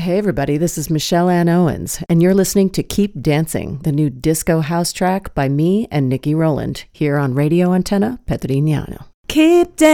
Hey everybody, this is Michelle Ann Owens, and you're listening to Keep Dancing, the new disco house track by me and Nikki Rowland, here on Radio Antenna Petrignano. Keep dancing.